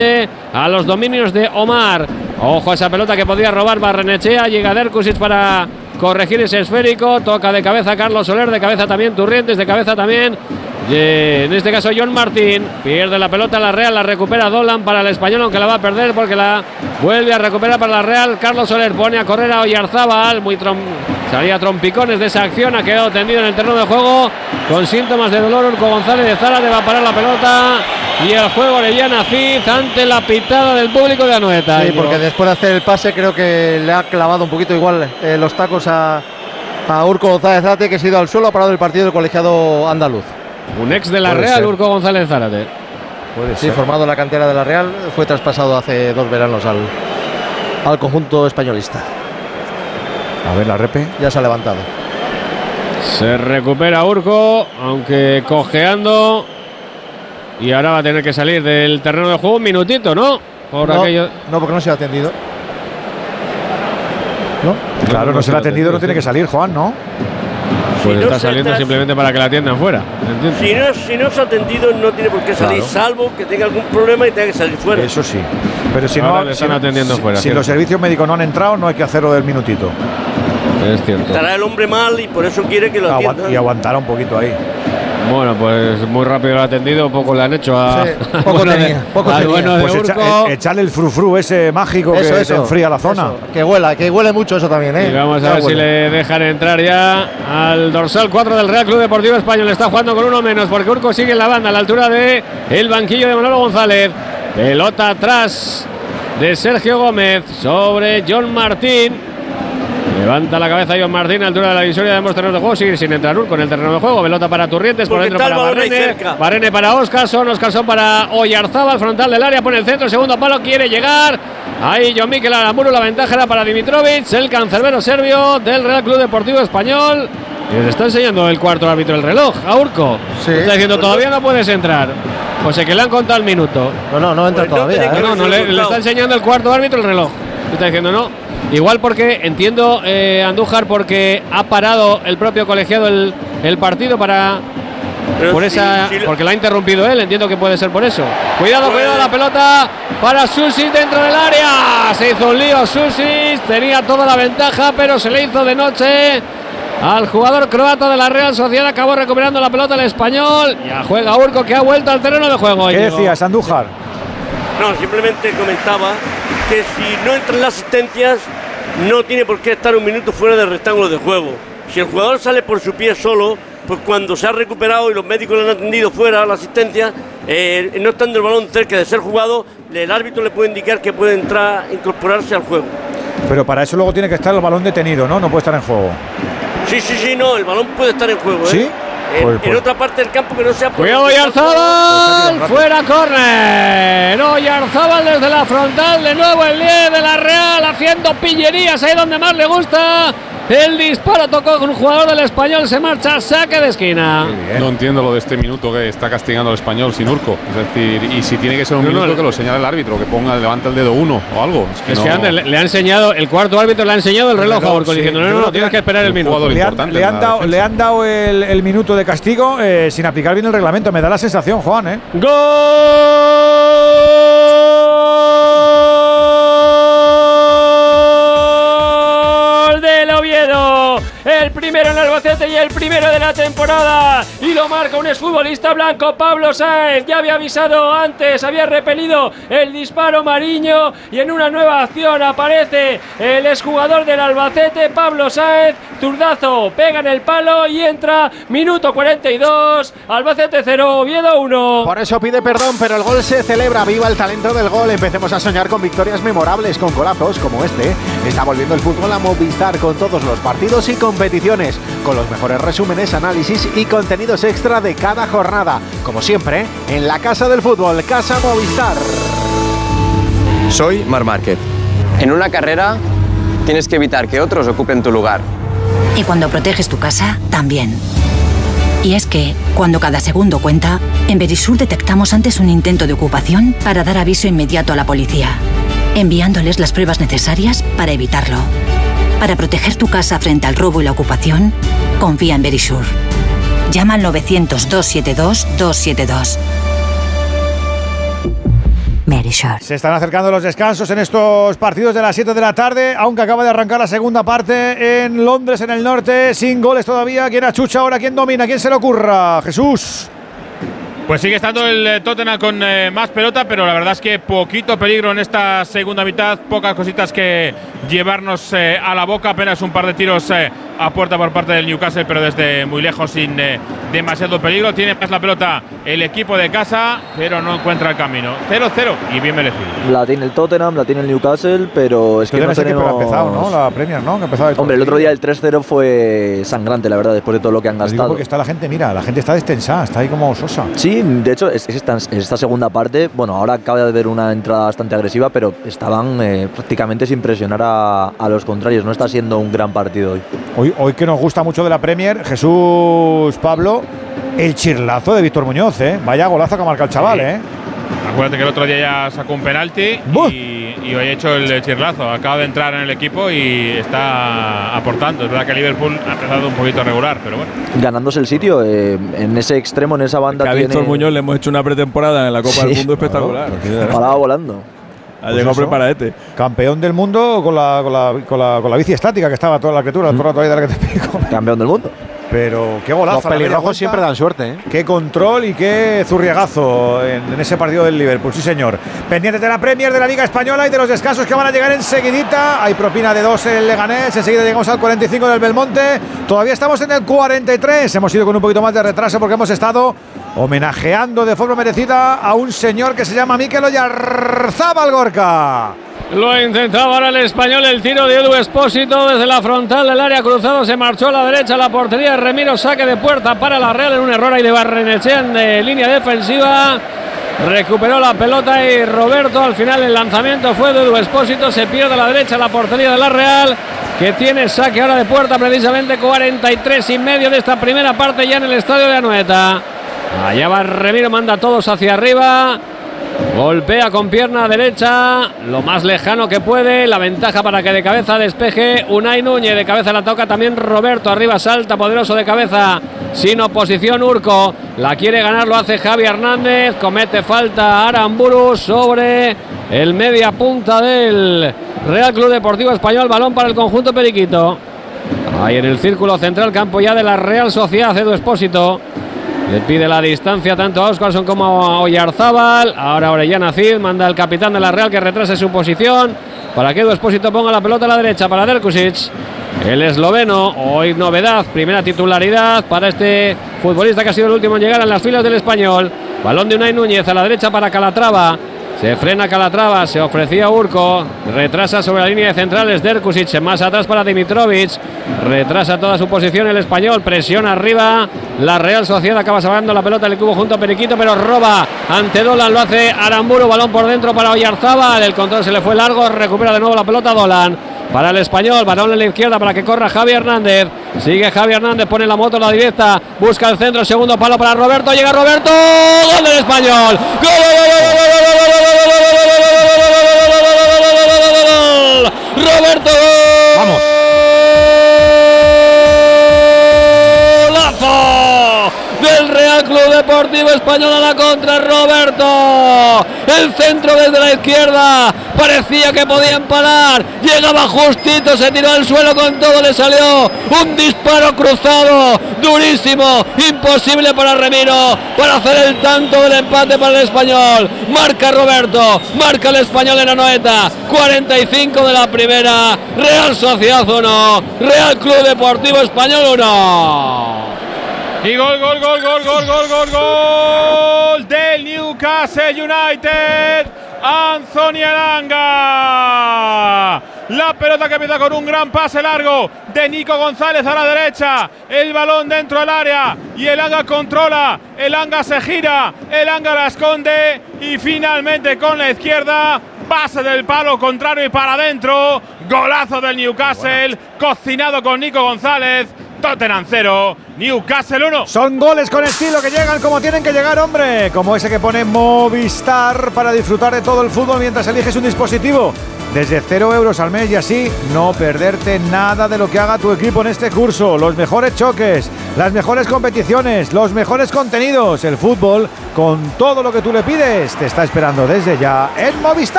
a los dominios de Omar. Ojo a esa pelota que podía robar Barrenechea. Llega Derkusic para corregir ese esférico. Toca de cabeza Carlos Soler, de cabeza también Turrientes, de cabeza también en este caso John Martín. Pierde la pelota la Real, la recupera Dolan para el Español, aunque la va a perder porque la vuelve a recuperar para la Real. Carlos Soler pone a correr a Oyarzábal. Salía trompicones de esa acción, ha quedado tendido en el terreno de juego con síntomas de dolor. Urco González de Zárate va a parar la pelota y el juego le llana Cid ante la pitada del público de Anoeta. Sí, porque después de hacer el pase creo que le ha clavado un poquito igual los tacos a Urco González Zárate, que se ha ido al suelo. Ha parado el partido del colegiado andaluz. Un ex de la Real, Urco González Zárate. Sí, formado en la cantera de la Real, fue traspasado hace 2 veranos al conjunto españolista. A ver la repe. Ya se ha levantado. Se recupera Urco, aunque cojeando. Y ahora va a tener que salir del terreno de juego un minutito, ¿no? No, porque no se ha atendido. ¿No? Claro, no se le ha atendido, no tiene que salir, Juan, ¿no? Pues si está saliendo simplemente para que la atiendan fuera. Si no se ha atendido, no tiene por qué salir, claro, salvo que tenga algún problema y tenga que salir fuera. Eso sí. Pero si ahora no le están atendiendo fuera. Si los servicios médicos no han entrado, no hay que hacerlo del minutito. Es cierto. Estará el hombre mal y por eso quiere que lo atiendan. Y aguantará un poquito ahí. Bueno, pues muy rápido lo ha atendido, poco le han hecho a. Sí, poco tenía. Bueno pues echarle el frufru ese mágico que se enfría la zona. Eso. Que huele mucho eso también, ¿eh? Y vamos a ver si le dejan entrar ya al dorsal 4 del Real Club Deportivo Español. Está jugando con uno menos porque Urco sigue en la banda a la altura de el banquillo de Manolo González. Pelota atrás de Sergio Gómez sobre John Martín. Levanta la cabeza John Martín a la altura de la divisoria de ambos terrenos de juego. Sigue sin entrar Urco en el terreno de juego. Pelota para Turrientes, por dentro para Barrene. Barrene para Óscarson para Oyarzábal, frontal del área, pone el centro, segundo palo, quiere llegar. Ahí John Mikel Aramuro, la ventaja era para Dimitrovic, el cancerbero serbio del Real Club Deportivo Español. Y le está enseñando el cuarto árbitro el reloj a Urco. Sí. Está diciendo todavía no puedes entrar. O sea que le han contado el minuto. No entra todavía. No, le está enseñando el cuarto árbitro el reloj. Está diciendo no. Igual porque, entiendo, Andújar, porque ha parado el propio colegiado el partido porque la ha interrumpido él, entiendo que puede ser por eso. Cuidado la pelota para Susic dentro del área. Se hizo un lío Susic, tenía toda la ventaja, pero se le hizo de noche al jugador croata de la Real Sociedad. Acabó recuperando la pelota el Español. Ya juega Urco, que ha vuelto al terreno de juego. ¿Qué decías, Andújar? No, simplemente comentaba que si no entran las asistencias, no tiene por qué estar un minuto fuera del rectángulo de juego. Si el jugador sale por su pie solo, pues cuando se ha recuperado y los médicos le han atendido fuera la asistencia, no estando el balón cerca de ser jugado, el árbitro le puede indicar que puede entrar, incorporarse al juego. Pero para eso luego tiene que estar el balón detenido, ¿no? No puede estar en juego. Sí, no, el balón puede estar en juego, ¿eh? ¿Sí? En otra parte del campo que no sea. Cuidado Oyarzábal, fuera córner. Oyarzábal desde la frontal, de nuevo el 10 de la Real haciendo pillerías ahí donde más le gusta. El disparo tocó con un jugador del Español, se marcha, saque de esquina. No entiendo lo de este minuto que está castigando al Español sin Urco. Es decir, y si tiene que ser un minuto que lo señale el árbitro, que levanta el dedo 1 o algo. Es que Ander, le ha enseñado, el cuarto árbitro le ha enseñado el reloj a Urco, diciendo no, tienes que esperar el minuto. Le han dado el minuto de castigo sin aplicar bien el reglamento. Me da la sensación, Juan, ¿eh? ¡Gol! El primero en Albacete y el primero de la temporada, y lo marca un exfutbolista blanco, Pablo Sáenz. Ya había avisado antes, había repelido el disparo Mariño, y en una nueva acción aparece el exjugador del Albacete, Pablo Sáenz, zurdazo, pega en el palo y entra. Minuto 42, Albacete 0, Oviedo 1. Por eso pide perdón, pero el gol se celebra. Viva el talento del gol. Empecemos a soñar con victorias memorables, con golazos como este. Está volviendo el fútbol a Movistar, con todos los partidos y competiciones, con los mejores resúmenes, análisis y contenidos extra de cada jornada. Como siempre, en la casa del fútbol, Casa Movistar. Soy Marc Márquez. En una carrera tienes que evitar que otros ocupen tu lugar. Y cuando proteges tu casa, también. Y es que, cuando cada segundo cuenta, en Verisur detectamos antes un intento de ocupación para dar aviso inmediato a la policía, enviándoles las pruebas necesarias para evitarlo. Para proteger tu casa frente al robo y la ocupación, confía en Verisur. Llama al 900-272-272. Verisure. Se están acercando los descansos en estos partidos de las 7 de la tarde, aunque acaba de arrancar la segunda parte en Londres, en el norte, sin goles todavía. ¿Quién achucha ahora? ¿Quién domina? ¿Quién se le ocurra? Jesús. Pues sigue estando el Tottenham con más pelota, pero la verdad es que poquito peligro en esta segunda mitad, pocas cositas que llevarnos a la boca, apenas un par de tiros a puerta por parte del Newcastle, pero desde muy lejos, sin demasiado peligro. Tiene más la pelota el equipo de casa, pero no encuentra el camino. 0-0 y bien merecido. La tiene el Tottenham, la tiene el Newcastle, pero es que no tenemos… Que ha empezado, ¿no? La Premier, ¿no? Que ha empezado. Hombre, el otro día el 3-0 fue sangrante, la verdad, después de todo lo que han gastado. Porque está la gente, mira, la gente está destensada, está ahí como sosa. Sí, de hecho, esta segunda parte, bueno, ahora acaba de haber una entrada bastante agresiva, pero estaban prácticamente sin presionar a los contrarios. No está siendo un gran partido hoy. Hoy que nos gusta mucho de la Premier, Jesús, Pablo, el chirlazo de Víctor Muñoz, Vaya golazo que ha marcado el chaval, Acuérdate que el otro día ya sacó un penalti y hoy ha hecho el chirlazo. Acaba de entrar en el equipo y está aportando. Es verdad que Liverpool ha empezado un poquito regular, pero bueno. Ganándose el sitio en ese extremo, en esa banda. A Víctor Muñoz le hemos hecho una pretemporada en la Copa del Mundo espectacular. Paraba volando. Ha llegado preparadete. Campeón del mundo con la bici estática que estaba toda la criatura, todo el rato ahí de la que te pico. Campeón del mundo. Pero qué golazo. Los pelirrojos siempre dan suerte, Qué control y qué zurriagazo en ese partido del Liverpool, sí señor. Pendientes de la Premier, de la Liga Española y de los descansos que van a llegar enseguidita. Hay propina de 2 en el Leganés, enseguida llegamos al 45 del Belmonte. Todavía estamos en el 43. Hemos ido con un poquito más de retraso porque hemos estado homenajeando de forma merecida a un señor que se llama Mikel Oyarzábal, Gorka. Lo intentaba ahora el Español, el tiro de Edu Expósito desde la frontal del área cruzado, se marchó a la derecha, la portería de Remiro, saque de puerta para la Real en un error ahí de Barrenechea en línea defensiva. Recuperó la pelota y Roberto, al final el lanzamiento fue de Edu Expósito, se pierde a la derecha la portería de la Real, que tiene saque ahora de puerta, precisamente 43,5 de esta primera parte ya en el estadio de Anoeta. Allá va Remiro, manda a todos hacia arriba. Golpea con pierna derecha, lo más lejano que puede. La ventaja para que de cabeza despeje Unai Núñez. De cabeza la toca también Roberto. Arriba salta poderoso de cabeza, sin oposición Urco. La quiere ganar, lo hace Javi Hernández. Comete falta Aramburu sobre el media punta del Real Club Deportivo Español. Balón para el conjunto periquito. Ahí en el círculo central, campo ya de la Real Sociedad. Edu Expósito le pide la distancia tanto a Óscarson como a Oyarzábal. Ahora Orellana Cid manda al capitán de la Real que retrase su posición para que Edu Expósito ponga la pelota a la derecha para Derkusic. El esloveno, hoy novedad, primera titularidad para este futbolista que ha sido el último en llegar en las filas del Español. Balón de Unai Núñez a la derecha para Calatrava. Se frena Calatrava, se ofrecía Urco, retrasa sobre la línea de centrales Derkusic, más atrás para Dimitrovic, retrasa toda su posición el Español, presiona arriba, la Real Sociedad acaba salvando la pelota del cubo junto a Periquito, pero roba ante Dolan, lo hace Aramburu, balón por dentro para Oyarzábal, el control se le fue largo, recupera de nuevo la pelota Dolan. Para el Español, balón en la izquierda para que corra Javi Hernández. Sigue Javi Hernández, pone la moto a la directa, busca el centro, segundo palo para Roberto, llega Roberto, gol del Español. ¡Gol! Roberto, vamos. ¡Golazo del Real Club Deportivo Español a la contra! Roberto, el centro desde la izquierda, parecía que podía empalar, llegaba justito, se tiró al suelo con todo, le salió un disparo cruzado, durísimo, imposible para Remiro, para hacer el tanto del empate para el Español. Marca Roberto, marca el Español en Anoeta, 45 de la primera, Real Sociedad 1, Real Club Deportivo Español 1. Y gol del Newcastle United, Anthony Elanga. La pelota que empieza con un gran pase largo de Nico González a la derecha. El balón dentro del área y Elanga controla. Elanga se gira, Elanga la esconde y finalmente con la izquierda, pase del palo contrario y para adentro. Golazo del Newcastle, cocinado con Nico González. Tottenham 0, Newcastle 1. Son goles con estilo que llegan como tienen que llegar, hombre. Como ese que pone Movistar para disfrutar de todo el fútbol mientras eliges un dispositivo. Desde 0 euros al mes y así no perderte nada de lo que haga tu equipo en este curso. Los mejores choques, Las mejores competiciones, los mejores contenidos, el fútbol con todo lo que tú le pides. Te está esperando desde ya en Movistar.